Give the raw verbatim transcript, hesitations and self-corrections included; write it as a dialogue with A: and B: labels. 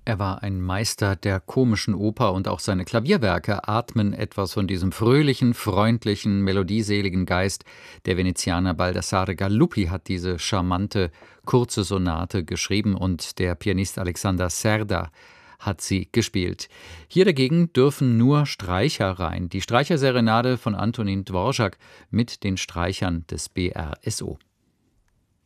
A: Er war ein Meister der komischen Oper und auch seine Klavierwerke atmen etwas von diesem fröhlichen, freundlichen, melodieseligen Geist. Der Venezianer Baldassare Galuppi hat diese charmante, kurze Sonate geschrieben und der Pianist Alexander Serda hat sie gespielt. Hier dagegen dürfen nur Streicher rein. Die Streicherserenade von Antonin Dvorak mit den Streichern des B R S O.